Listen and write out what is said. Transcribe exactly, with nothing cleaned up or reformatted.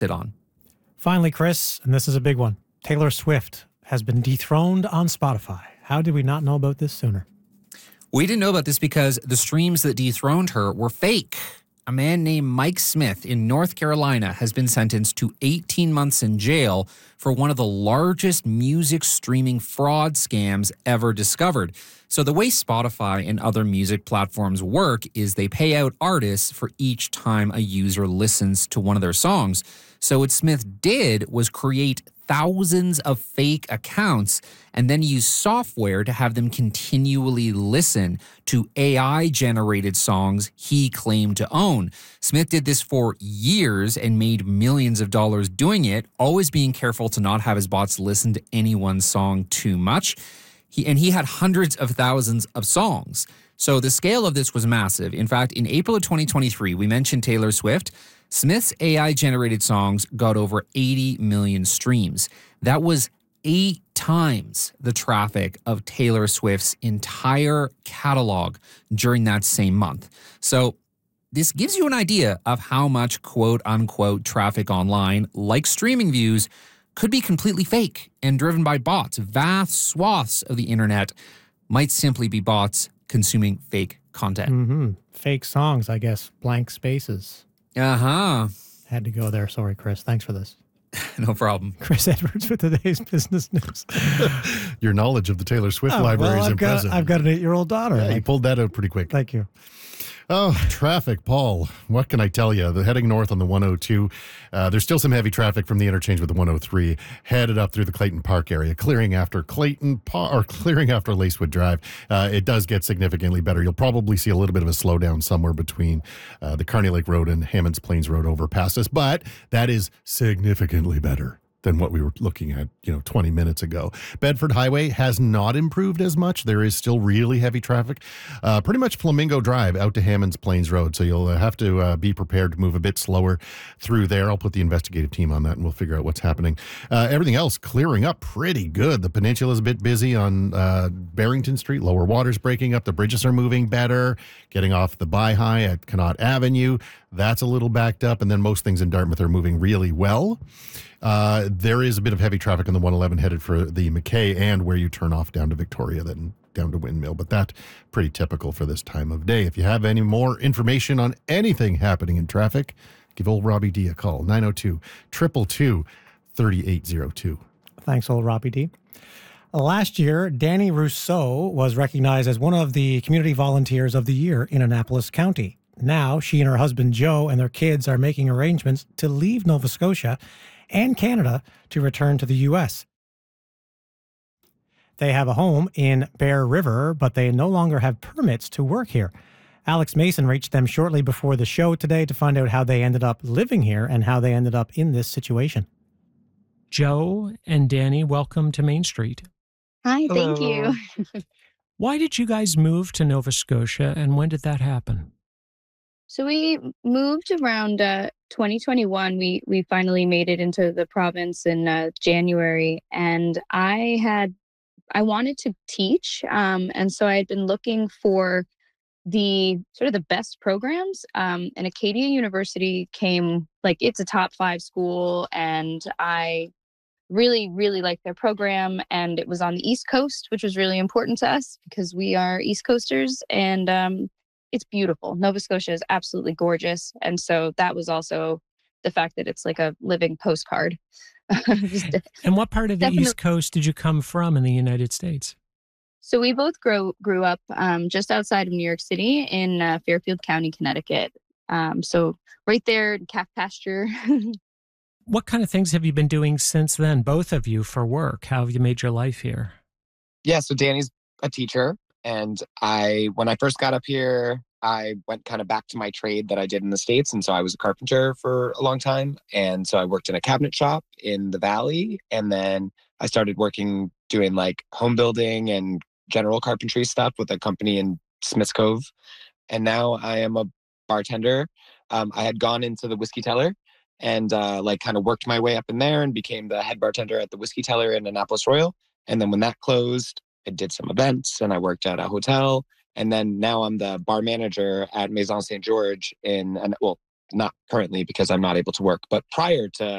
it on. Finally, Chris, and this is a big one. Taylor Swift has been dethroned on Spotify. How did we not know about this sooner? We didn't know about this because the streams that dethroned her were fake. A man named Mike Smith in North Carolina has been sentenced to eighteen months in jail for one of the largest music streaming fraud scams ever discovered. So the way Spotify and other music platforms work is they pay out artists for each time a user listens to one of their songs. So what Smith did was create thousands of fake accounts and then use software to have them continually listen to A I-generated songs he claimed to own. Smith did this for years and made millions of dollars doing it, always being careful to not have his bots listen to anyone's song too much. He, and he had hundreds of thousands of songs. So the scale of this was massive. In fact, in April of twenty twenty-three, we mentioned Taylor Swift. Smith's A I-generated songs got over eighty million streams. That was eight times the traffic of Taylor Swift's entire catalog during that same month. So this gives you an idea of how much quote-unquote traffic online, like streaming views, could be completely fake and driven by bots. Vast swaths of the internet might simply be bots consuming fake content. Mm-hmm. Fake songs, I guess. Blank spaces. Uh-huh. Had to go there. Sorry, Chris. Thanks for this. No problem. Chris Edwards with today's business news. Your knowledge of the Taylor Swift oh, library well, is I've impressive. Got, I've got an eight-year-old daughter. Yeah, like, you pulled that out pretty quick. Thank you. Oh, traffic, Paul. What can I tell you? The heading north on the one oh two, uh, there's still some heavy traffic from the interchange with the one oh three, headed up through the Clayton Park area, clearing after Clayton Park, or clearing after Lacewood Drive. Uh, it does get significantly better. You'll probably see a little bit of a slowdown somewhere between uh, the Kearney Lake Road and Hammonds Plains Road over past us, but that is significantly better than what we were looking at, you know, twenty minutes ago. Bedford Highway has not improved as much. There is still really heavy traffic. Uh, pretty much Flamingo Drive out to Hammonds Plains Road. So you'll have to uh, be prepared to move a bit slower through there. I'll put the investigative team on that and we'll figure out what's happening. Uh, everything else clearing up pretty good. The peninsula is a bit busy on uh, Barrington Street. Lower water's breaking up. The bridges are moving better. Getting off the Bi-High at Connaught Avenue. That's a little backed up. And then most things in Dartmouth are moving really well. Uh, there is a bit of heavy traffic on the one eleven headed for the McKay and where you turn off down to Victoria, then down to Windmill. But that's pretty typical for this time of day. If you have any more information on anything happening in traffic, give old Robbie D a call, nine oh two, two two two, three eight oh two. Thanks, old Robbie D. Last year, Danny Rousseau was recognized as one of the Community Volunteers of the Year in Annapolis County. Now, she and her husband Joe and their kids are making arrangements to leave Nova Scotia and Canada to return to the U S. They have a home in Bear River, but they no longer have permits to work here. Alex Mason reached them shortly before the show today to find out how they ended up living here and how they ended up in this situation. Joe and Danny, welcome to Main Street. Hi, Hello. thank you. Why did you guys move to Nova Scotia, and when did that happen? So we moved around uh, twenty twenty-one. We we finally made it into the province in uh, January, and I had I wanted to teach, um, and so I had been looking for the sort of the best programs. Um, and Acadia University came, like, it's a top five school, and I really really liked their program, and it was on the East Coast, which was really important to us because we are East Coasters, and um, it's beautiful. Nova Scotia is absolutely gorgeous. And so that was also the fact that it's like a living postcard. Just, and what part of the definitely. East Coast did you come from in the United States? So we both grew, grew up um, just outside of New York City in uh, Fairfield County, Connecticut. Um, so right there in calf pasture. What kind of things have you been doing since then, both of you, for work? How have you made your life here? Yeah, so Danny's a teacher. And I, when I first got up here, I went kind of back to my trade that I did in the States. And so I was a carpenter for a long time. And so I worked in a cabinet shop in the Valley. And then I started working, doing like home building and general carpentry stuff with a company in Smiths Cove. And now I am a bartender. Um, I had gone into the Whiskey Teller and uh, like kind of worked my way up in there and became the head bartender at the Whiskey Teller in Annapolis Royal. And then when that closed, I did some events and I worked at a hotel. And then now I'm the bar manager at Maison Saint George in, and well, not currently because I'm not able to work, but prior to